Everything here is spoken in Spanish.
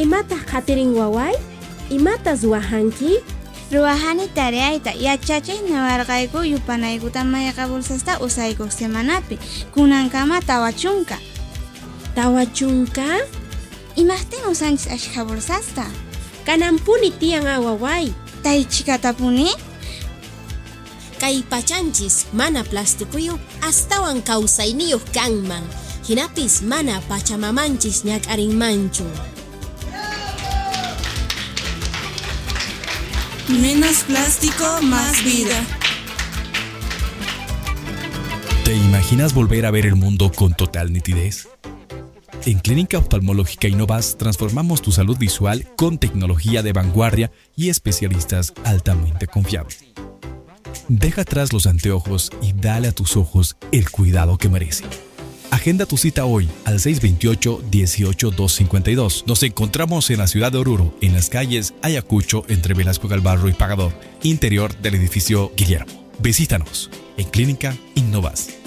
Imata hatirin waway? Imata ruwahanki? Ruwahani tareaita yachachiq nawarqayku yupanaykuta mayqa bolsasta usaykuq semanapi kunankama tawachunka. Tawachunka? Imaqtin usanchis ashkha bolsasta? Kanampuni tiyan waway. Taychikatapuni? Kay pachanchis mana plastikuyu astawan kawsayniyuq kanman. Hinapis mana pachamamanchis ñak'arinmanchu. Menos plástico, más vida. ¿Te imaginas volver a ver el mundo con total nitidez? En Clínica Oftalmológica Innovas transformamos tu salud visual con tecnología de vanguardia y especialistas altamente confiables. Deja atrás los anteojos y dale a tus ojos el cuidado que merecen. Agenda tu cita hoy al 628-18252. Nos encontramos en la ciudad de Oruro, en las calles Ayacucho, entre Velasco Galvarro y Pagador, interior del edificio Guillermo. Visítanos en Clínica Innovas.